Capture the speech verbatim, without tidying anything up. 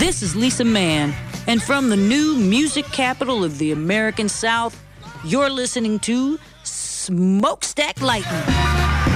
This is Lisa Mann, and from the new music capital of the American South, you're listening to Smokestack Lightning.